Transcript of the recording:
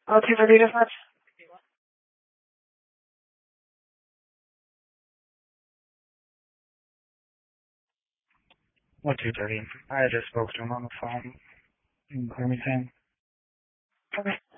Can you repeat as much? What 2:30? I just spoke to him on the phone. You can clear me 10. Okay.